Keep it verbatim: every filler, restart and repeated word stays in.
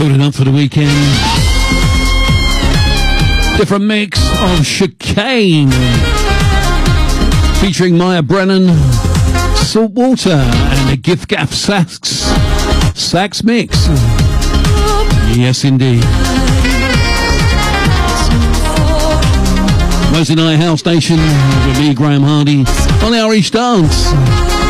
Building up for the weekend. Different mix of Chicane featuring Maya Brennan, Saltwater, and the Gift Gap Sax Sax mix. Yes, indeed. Wednesday night house station with me, Graham Hardy, on the Irish Dance.